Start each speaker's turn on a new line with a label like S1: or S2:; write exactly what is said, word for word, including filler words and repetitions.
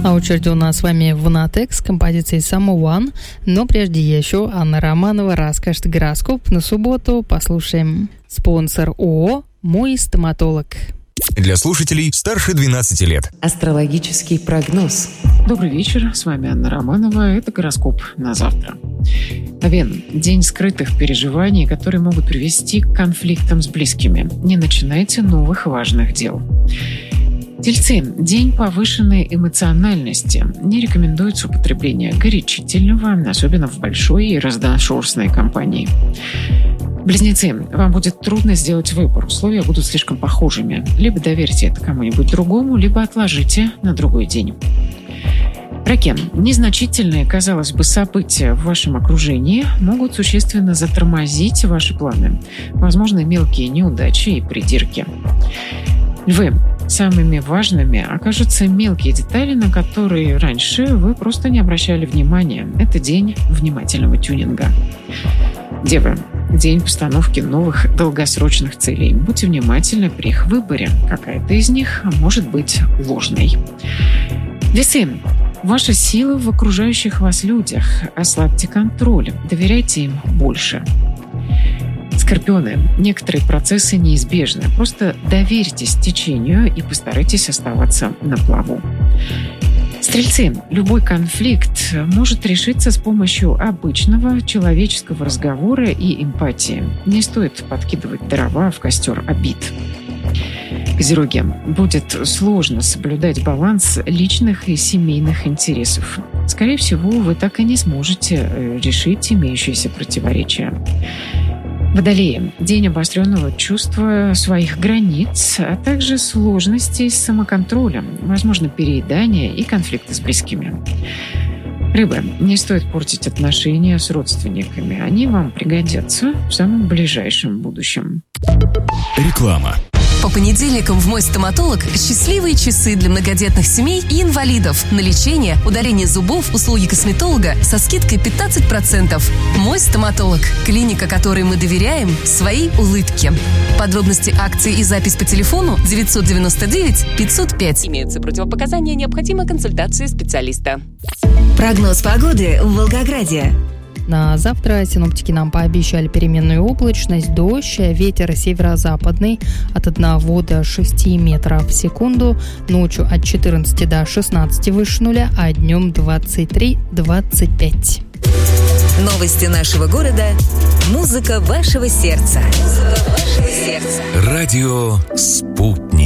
S1: На очереди у нас с вами Внатек с композицией «Someone». Но прежде еще Анна Романова расскажет гороскоп на субботу. Послушаем. Спонсор ООО «Мой стоматолог».
S2: Для слушателей старше двенадцати лет.
S3: Астрологический прогноз.
S4: Добрый вечер, с вами Анна Романова. Это гороскоп на завтра. Овен. День скрытых переживаний, которые могут привести к конфликтам с близкими. Не начинайте новых важных дел. Тельцы. День повышенной эмоциональности. Не рекомендуется употребление горячительного, особенно в большой и разношерстной компании. Близнецы. Вам будет трудно сделать выбор. Условия будут слишком похожими. Либо доверьте это кому-нибудь другому, либо отложите на другой день. Раки. Незначительные, казалось бы, события в вашем окружении могут существенно затормозить ваши планы. Возможны мелкие неудачи и придирки. Львы. Самыми важными окажутся мелкие детали, на которые раньше вы просто не обращали внимания. Это день внимательного тюнинга. Девы. День постановки новых долгосрочных целей. Будьте внимательны при их выборе. Какая-то из них может быть ложной. Весы. Ваша сила в окружающих вас людях. Ослабьте контроль. Доверяйте им больше. Скорпионы. Некоторые процессы неизбежны. Просто доверьтесь течению и постарайтесь оставаться на плаву. Стрельцы. Любой конфликт может решиться с помощью обычного человеческого разговора и эмпатии. Не стоит подкидывать дрова в костер обид. Козероги. Будет сложно соблюдать баланс личных и семейных интересов. Скорее всего, вы так и не сможете решить имеющиеся противоречия. Водолеи. День обостренного чувства своих границ, а также сложностей с самоконтролем, возможно, переедание и конфликты с близкими. Рыбы. Не стоит портить отношения с родственниками. Они вам пригодятся в самом ближайшем будущем.
S2: Реклама.
S5: По понедельникам в «Мой стоматолог» счастливые часы для многодетных семей и инвалидов. На лечение, удаление зубов, услуги косметолога со скидкой пятнадцать процентов. «Мой стоматолог» – клиника, которой мы доверяем своей улыбке. Подробности акции и запись по телефону девятьсот девяносто девять пятьсот пять.
S6: Имеются противопоказания, необходима консультация специалиста.
S5: Прогноз погоды в Волгограде.
S1: На завтра синоптики нам пообещали переменную облачность, дождь, ветер северо-западный от одного до шести метров в секунду, ночью от четырнадцати до шестнадцати выше нуля, а днем двадцать три - двадцать пять.
S5: Новости нашего города. Музыка вашего сердца. Музыка вашего сердца.
S2: Радио «Спутник».